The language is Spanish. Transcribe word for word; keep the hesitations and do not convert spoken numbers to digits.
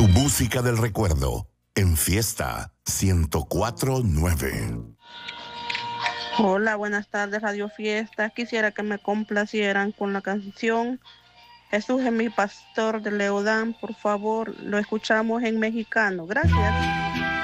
Tu música del recuerdo en Fiesta ciento cuatro punto nueve. Hola, buenas tardes, Radio Fiesta. Quisiera que me complacieran con la canción Jesús es mi pastor de Leodán, por favor. Lo escuchamos en mexicano. Gracias.